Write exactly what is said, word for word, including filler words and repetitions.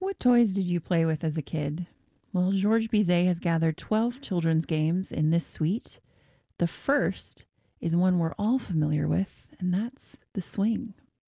What toys did you play with as a kid? Well, Georges Bizet has gathered twelve children's games in this suite. The first is one we're all familiar with, and that's the swing.